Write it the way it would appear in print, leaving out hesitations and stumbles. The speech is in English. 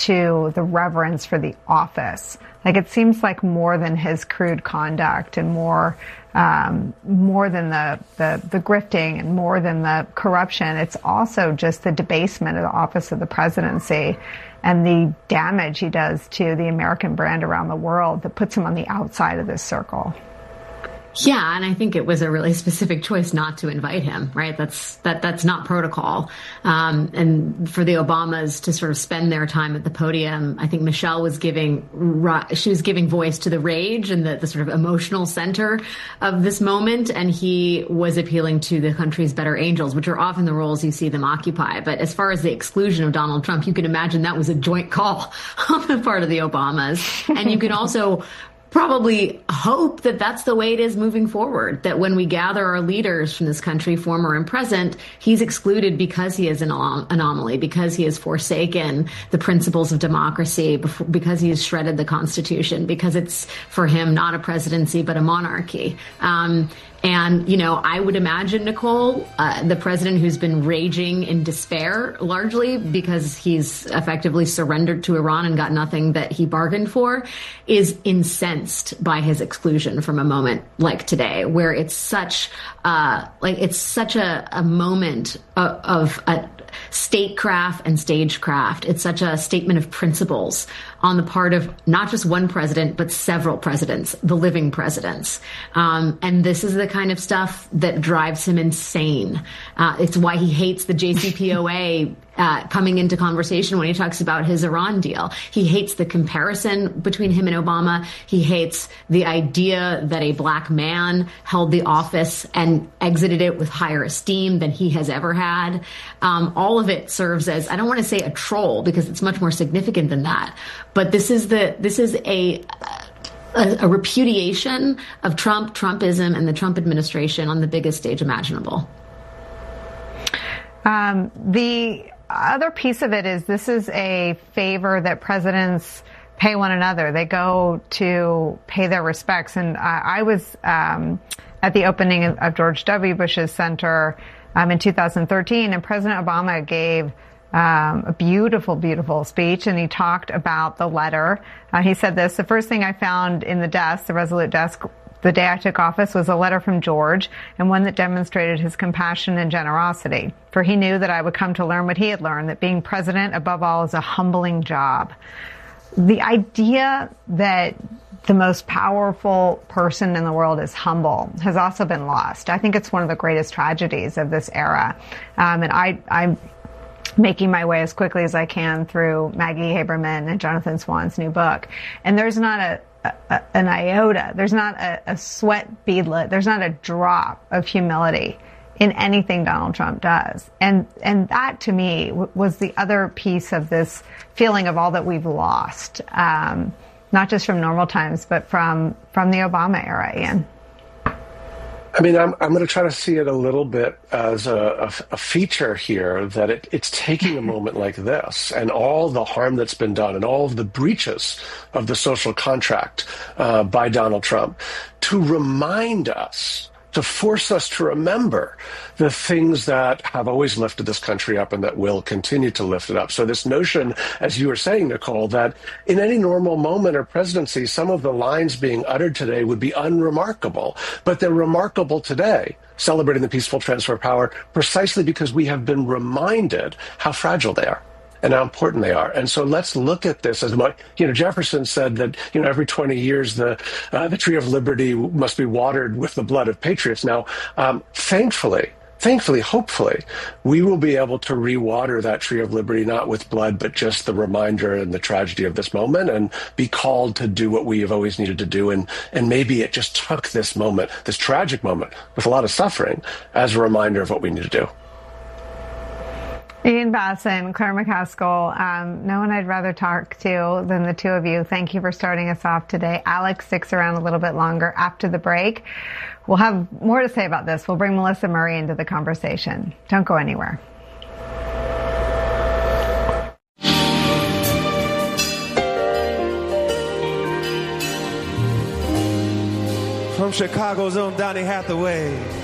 to the reverence for the office. Like, it seems like more than his crude conduct and more than the grifting and more than the corruption. It's also just the debasement of the office of the presidency and the damage he does to the American brand around the world that puts him on the outside of this circle. Yeah, and I think it was a really specific choice not to invite him, right? That's not protocol. And for the Obamas to sort of spend their time at the podium, I think Michelle was giving voice to the rage and the sort of emotional center of this moment, and he was appealing to the country's better angels, which are often the roles you see them occupy. But as far as the exclusion of Donald Trump, you can imagine that was a joint call on the part of the Obamas. And you can also probably hope that that's the way it is moving forward, that when we gather our leaders from this country, former and present, he's excluded because he is an anomaly, because he has forsaken the principles of democracy, because he has shredded the Constitution, because it's for him not a presidency but a monarchy. And, you know, I would imagine, Nicole, the president who's been raging in despair, largely because he's effectively surrendered to Iran and got nothing that he bargained for, is incensed by his exclusion from a moment like today, where it's such a moment of statecraft and stagecraft. It's such a statement of principles on the part of not just one president, but several presidents, the living presidents. And this is the kind of stuff that drives him insane. It's why he hates the JCPOA coming into conversation when he talks about his Iran deal. He hates the comparison between him and Obama. He hates the idea that a black man held the office and exited it with higher esteem than he has ever had. All of it serves as, I don't want to say a troll because it's much more significant than that, but this is a repudiation of Trump, Trumpism, and the Trump administration on the biggest stage imaginable. The other piece of it is this is a favor that presidents pay one another. They go to pay their respects. And I was at the opening of George W. Bush's center in 2013, and President Obama gave a beautiful, beautiful speech, and he talked about the letter. He said this: the first thing I found in the desk, the Resolute desk, the day I took office was a letter from George, and one that demonstrated his compassion and generosity. For he knew that I would come to learn what he had learned, that being president, above all, is a humbling job. The idea that the most powerful person in the world is humble has also been lost. I think it's one of the greatest tragedies of this era. And I'm making my way as quickly as I can through Maggie Haberman and Jonathan Swan's new book. And there's not an iota, there's not a sweat beadlet, there's not a drop of humility in anything Donald Trump does. And that, to me, was the other piece of this feeling of all that we've lost, not just from normal times, but from the Obama era, Ian. I mean, I'm going to try to see it a little bit as a feature here, that it's taking a moment like this and all the harm that's been done and all of the breaches of the social contract by Donald Trump to remind us, to force us to remember the things that have always lifted this country up and that will continue to lift it up. So this notion, as you were saying, Nicole, that in any normal moment or presidency, some of the lines being uttered today would be unremarkable, but they're remarkable today, celebrating the peaceful transfer of power, precisely because we have been reminded how fragile they are and how important they are. And so let's look at this as much, Jefferson said that, every 20 years, the tree of liberty must be watered with the blood of patriots. Now, thankfully, hopefully, we will be able to rewater that tree of liberty, not with blood, but just the reminder and the tragedy of this moment, and be called to do what we have always needed to do. And maybe it just took this moment, this tragic moment with a lot of suffering, as a reminder of what we need to do. Ian Bassin, Claire McCaskill, no one I'd rather talk to than the two of you. Thank you for starting us off today. Alex sticks around a little bit longer after the break. We'll have more to say about this. We'll bring Melissa Murray into the conversation. Don't go anywhere. From Chicago's own Donny Hathaway.